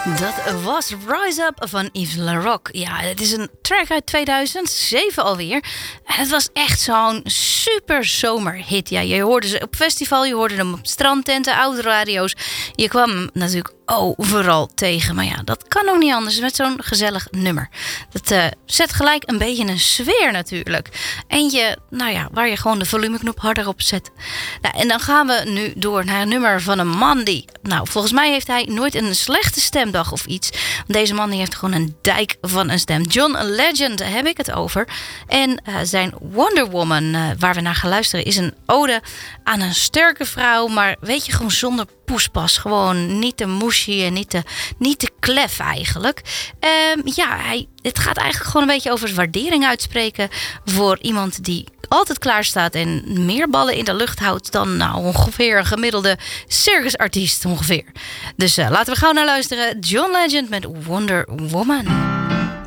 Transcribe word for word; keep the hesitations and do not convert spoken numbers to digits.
Dat was Rise Up van Yves Laroque. Ja, het is een track uit tweeduizend zeven alweer. En het was echt zo'n super zomerhit. Ja, je hoorde ze op festival, je hoorde hem op strandtenten, autoradio's. Je kwam hem natuurlijk overal tegen. Maar ja, dat kan ook niet anders met zo'n gezellig nummer. Dat uh, zet gelijk een beetje een sfeer natuurlijk. Eentje, nou ja, waar je gewoon de volumeknop harder op zet. Nou, en dan gaan we nu door naar een nummer van een man die... Nou, volgens mij heeft hij nooit een slechte stemdag of iets. Deze man die heeft gewoon een dijk van een stem. John Legend heb ik het over. En uh, zijn Wonder Woman, uh, waar we naar gaan luisteren, is een ode aan een sterke vrouw. Maar weet je, gewoon zonder poespas. Gewoon niet te mushy en niet te, niet te klef eigenlijk. Um, ja, hij, het gaat eigenlijk gewoon een beetje over waardering uitspreken voor iemand die altijd klaar staat en meer ballen in de lucht houdt dan nou ongeveer een gemiddelde circusartiest ongeveer. Dus uh, laten we gauw naar luisteren. John Legend met Wonder Woman.